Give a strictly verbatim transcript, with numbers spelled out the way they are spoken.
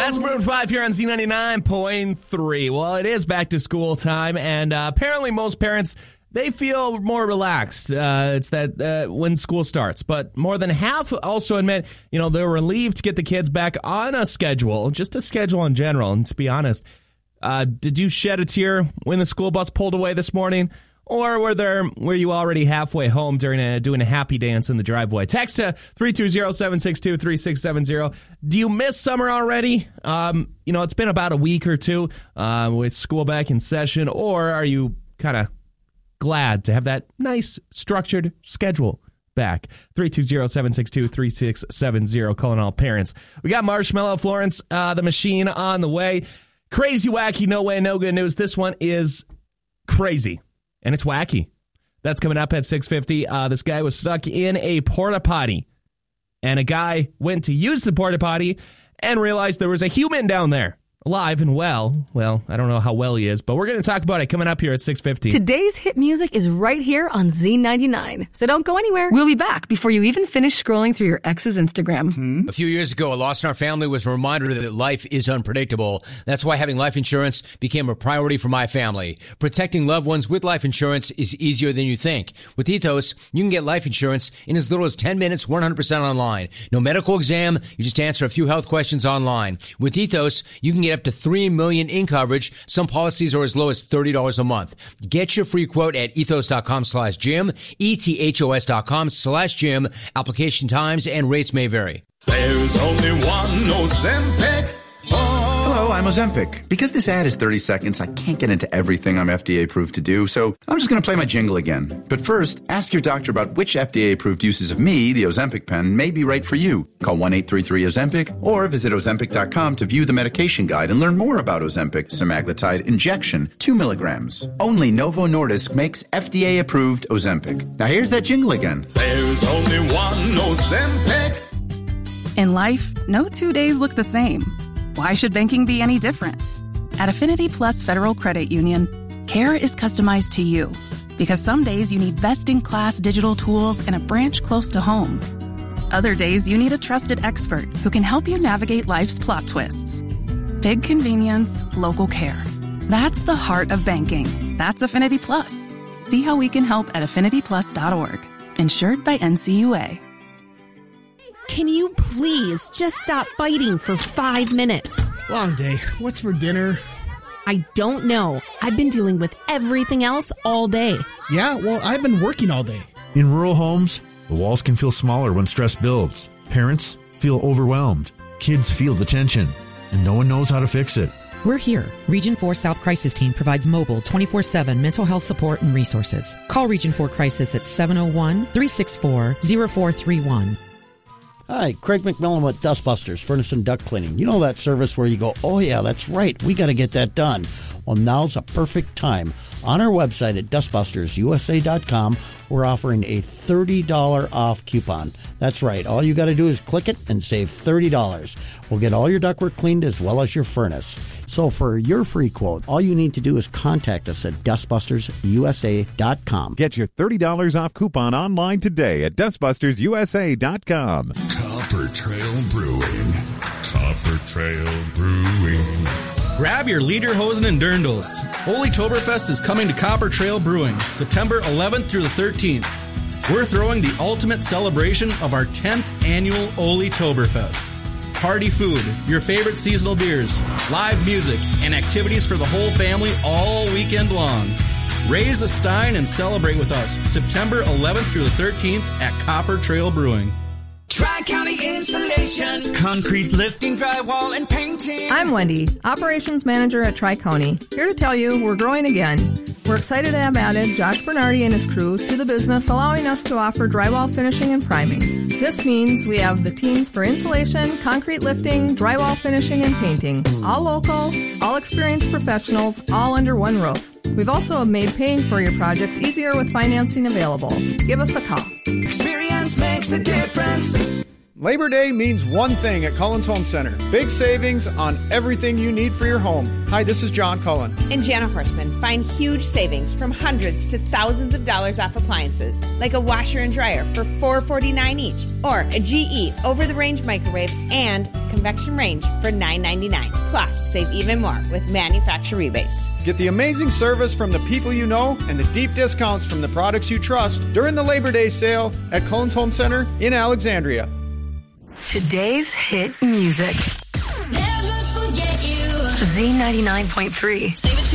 That's Maroon five here on Z ninety-nine point three. Well, it is back to school time, and uh, apparently most parents, they feel more relaxed. Uh, it's that uh, when school starts. But more than half also admit, you know, they're relieved to get the kids back on a schedule, just a schedule in general. And to be honest, uh, did you shed a tear when the school bus pulled away this morning? Or were there were you already halfway home during a, doing a happy dance in the driveway? Text to three two zero, seven six two, three six seven zero. Do you miss summer already? Um, you know, it's been about a week or two uh, with school back in session. Or are you kind of glad to have that nice structured schedule back? three two zero, seven six two, three six seven zero. Calling all parents. We got Marshmallow Florence, uh, the machine on the way. Crazy, wacky, no way, no good news. This one is crazy. And it's wacky. That's coming up at six fifty. Uh, this guy was stuck in a porta potty. And a guy went to use the porta potty and realized there was a human down there. Alive and well. Well, I don't know how well he is, but we're going to talk about it coming up here at six fifty. Today's hit music is right here on Z ninety-nine, so don't go anywhere. We'll be back before you even finish scrolling through your ex's Instagram. Hmm? A few years ago, a loss in our family was a reminder that life is unpredictable. That's why having life insurance became a priority for my family. Protecting loved ones with life insurance is easier than you think. With Ethos, you can get life insurance in as little as ten minutes, one hundred percent online. No medical exam, you just answer a few health questions online. With Ethos, you can get up to three million dollars in coverage. Some policies are as low as thirty dollars a month. Get your free quote at ethos.com slash Jim, E-T-H-O-S dot com slash Jim. Application times and rates may vary. There's only one Ozempic. Hello, I'm Ozempic. Because this ad is thirty seconds, I can't get into everything I'm F D A approved to do, so I'm just going to play my jingle again. But first, ask your doctor about which F D A approved uses of me, the Ozempic pen, may be right for you. Call one eight three three Ozempic or visit Ozempic dot com to view the medication guide and learn more about Ozempic semaglutide injection, two milligrams. Only Novo Nordisk makes F D A approved Ozempic. Now here's that jingle again. There's only one Ozempic. In life, no two days look the same. Why should banking be any different? At Affinity Plus Federal Credit Union, care is customized to you. Because some days you need best-in-class digital tools and a branch close to home. Other days you need a trusted expert who can help you navigate life's plot twists. Big convenience, local care. That's the heart of banking. That's Affinity Plus. See how we can help at affinity plus dot org. Insured by N C U A. Can you please just stop fighting for five minutes? Long day. What's for dinner? I don't know. I've been dealing with everything else all day. Yeah, well, I've been working all day. In rural homes, the walls can feel smaller when stress builds. Parents feel overwhelmed. Kids feel the tension, and no one knows how to fix it. We're here. Region four South Crisis Team provides mobile twenty-four seven mental health support and resources. Call Region four Crisis at seven oh one, three six four, oh four three one. Hi, Craig McMillan with Dustbusters, Furnace and Duct Cleaning. You know that service where you go, oh yeah, that's right, we got to get that done. Well, now's a perfect time. On our website at dust busters u s a dot com, we're offering a thirty dollars off coupon. That's right, all you got to do is click it and save thirty dollars. We'll get all your ductwork cleaned as well as your furnace. So for your free quote, all you need to do is contact us at dust busters u s a dot com. Get your thirty dollars off coupon online today at dust busters u s a dot com. Copper Trail Brewing. Copper Trail Brewing. Grab your Lederhosen and Dirndls. Olytoberfest is coming to Copper Trail Brewing, September eleventh through the thirteenth. We're throwing the ultimate celebration of our tenth annual Olytoberfest. Party food, your favorite seasonal beers, live music, and activities for the whole family all weekend long. Raise a stein and celebrate with us September eleventh through the thirteenth at Copper Trail Brewing. Tri-County Installation, concrete lifting, drywall, and painting. I'm Wendy, Operations Manager at Tri-County, here to tell you we're growing again. We're excited to have added Josh Bernardi and his crew to the business, allowing us to offer drywall finishing and priming. This means we have the teams for insulation, concrete lifting, drywall finishing, and painting. All local, all experienced professionals, all under one roof. We've also made paying for your project easier with financing available. Give us a call. Experience makes the difference. Labor Day means one thing at Cullen's Home Center. Big savings on everything you need for your home. Hi, this is John Cullen. And Jana Horstman. Find huge savings from hundreds to thousands of dollars off appliances, like a washer and dryer for four dollars and forty-nine cents each, or a G E over-the-range microwave and conventional inspection range for nine ninety-nine. Plus, save even more with manufacturer rebates. Get the amazing service from the people you know and the deep discounts from the products you trust during the Labor Day sale at Cullen's Home Center in Alexandria. Today's hit music. Never forget you. Z ninety-nine point three. Save it to